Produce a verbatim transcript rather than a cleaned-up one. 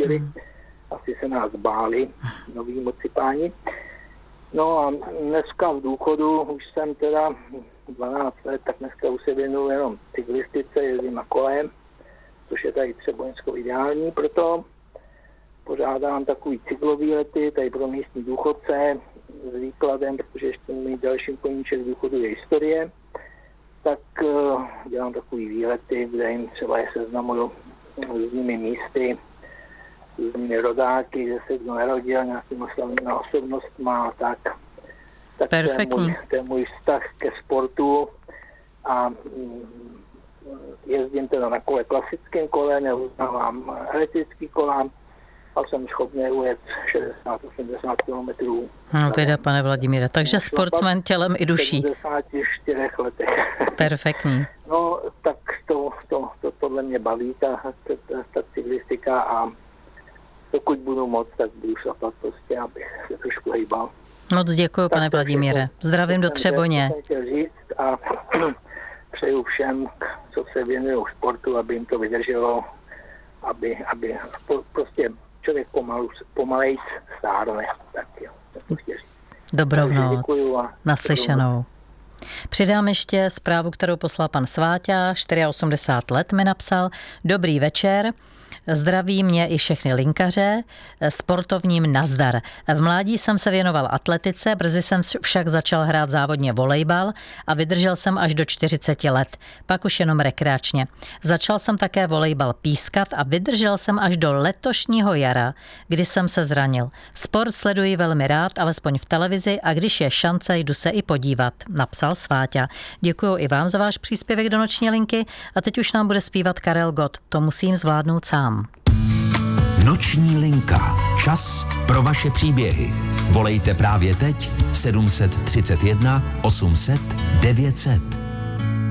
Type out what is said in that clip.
nevěřili. Asi se nás báli, noví moci páni. No a dneska v důchodu, už jsem teda dvanáct let, tak dneska už se věnuju jenom cyklistice, jezdím na kole, což je tady Třeboňsko ideální, proto pořádám takový cyklový lety, tady pro místní důchodce s výkladem, protože ještě můj další koníček důchodu je historie, tak uh, dělám takový výlety, kde jim třeba je seznamuju s různými místy, s různými rodáky, že se kdo narodil, nějakým oslavnými osobnostma, tak, tak to je, můj, to je můj vztah ke sportu a mm, jezdím teda na kole klasickém kole, neuznávám elektrický kola, a jsem schopný ujet šedesát až osmdesát kilometrů. No teda, pane Vladimíre, takže sportsmen tělem i duší. V sedmdesáti čtyřech letech. Perfektní. No, tak to, to, to podle mě baví, ta, ta, ta cyklistika a pokud budu moc, tak budu šlapat prostě, abych se trošku hejbal. Moc děkuji, pane Vladimíre. Zdravím do Třeboně. To jsem chtěl říct a přeju všem, co se věnují sportu, aby jim to vydrželo, aby, aby prostě člověk pomalu, pomalejc stárne. Tak jo, to chtěl říct. Dobrou noc. Naslyšenou. Přidám ještě zprávu, kterou poslal pan Sváťa, osmdesát čtyři let mi napsal. Dobrý večer. Zdraví mě i všechny linkaře, sportovním nazdar. V mládí jsem se věnoval atletice, brzy jsem však začal hrát závodně volejbal a vydržel jsem až do čtyřiceti let, pak už jenom rekreačně. Začal jsem také volejbal pískat a vydržel jsem až do letošního jara, kdy jsem se zranil. Sport sleduji velmi rád, alespoň v televizi a když je šance, jdu se i podívat, napsal Sváťa. Děkuju i vám za váš příspěvek do noční linky a teď už nám bude zpívat Karel Gott. To musím zvládnout sám. Noční linka. Čas pro vaše příběhy. Volejte právě teď sedm set třicet jedna osm set devět set.